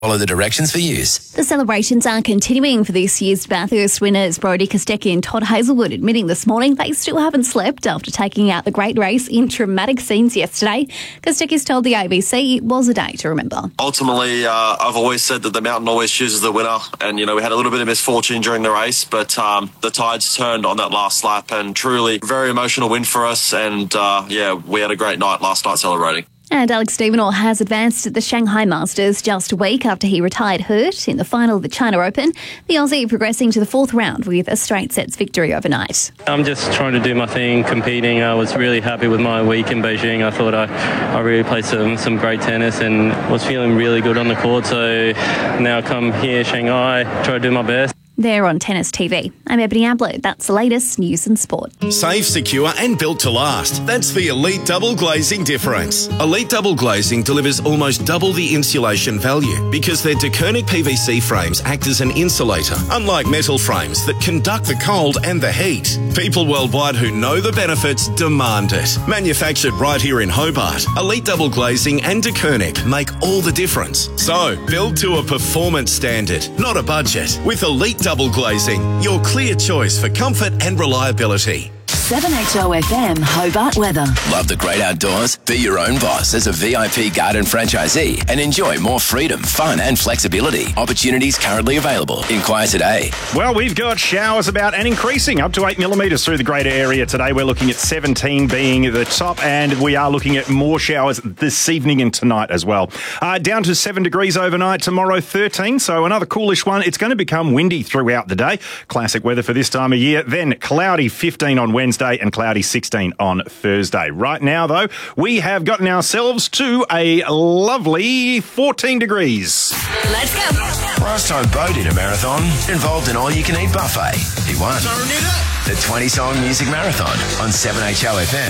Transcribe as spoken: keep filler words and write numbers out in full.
Follow the directions for use. The celebrations are continuing for this year's Bathurst winners. Brodie Kostecki and Todd Hazelwood admitting this morning they still haven't slept after taking out the great race in dramatic scenes yesterday. Kostecki's told the A B C it was a day to remember. Ultimately, uh, I've always said that the mountain always chooses the winner. And, you know, we had a little bit of misfortune during the race, but um, the tides turned on that last lap and truly very emotional win for us. And, uh, yeah, we had a great night last night celebrating. And Alex de Minaur has advanced at the Shanghai Masters just a week after he retired hurt in the final of the China Open. The Aussie progressing to the fourth round with a straight sets victory overnight. I'm just trying to do my thing, competing. I was really happy with my week in Beijing. I thought I, I really played some, some great tennis and was feeling really good on the court. So now I come here, Shanghai, try to do my best. There on Tennis T V. I'm Ebony Ablett. That's the latest news and sport. Safe, secure and built to last. That's the Elite Double Glazing difference. Elite Double Glazing delivers almost double the insulation value because their DeKernick P V C frames act as an insulator, unlike metal frames that conduct the cold and the heat. People worldwide who know the benefits demand it. Manufactured right here in Hobart, Elite Double Glazing and DeKernick make all the difference. So, build to a performance standard, not a budget. With Elite Double Glazing, your clear choice for comfort and reliability. seven H O F M Hobart weather. Love the great outdoors? Be your own boss as a V I P garden franchisee and enjoy more freedom, fun and flexibility. Opportunities currently available. Inquire today. Well, we've got showers about and increasing up to eight millimetres through the greater area today. We're looking at seventeen being the top, and we are looking at more showers this evening and tonight as well. Uh, down to seven degrees overnight, tomorrow thirteen, so another coolish one. It's going to become windy throughout the day. Classic weather for this time of year. Then cloudy fifteen on Wednesday and cloudy sixteen on Thursday. Right now, though, we have gotten ourselves to a lovely fourteen degrees. Let's go. Last time Bo did a marathon involved an all-you-can-eat buffet. He won. The twenty-song music marathon on seven H O F M.